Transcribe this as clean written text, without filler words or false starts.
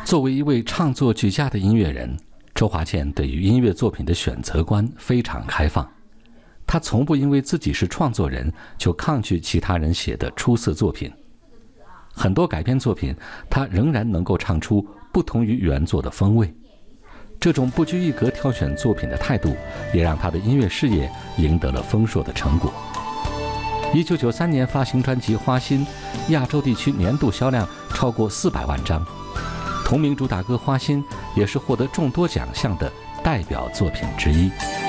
作为一位创作俱佳的音乐人，周华健对于音乐作品的选择观非常开放。他从不因为自己是创作人就抗拒其他人写的出色作品。很多改编作品，他仍然能够唱出不同于原作的风味。这种不拘一格挑选作品的态度，也让他的音乐事业赢得了丰硕的成果。1993年发行专辑《花心》，亚洲地区年度销量超过400万张。同名主打歌《花心》也是获得众多奖项的代表作品之一。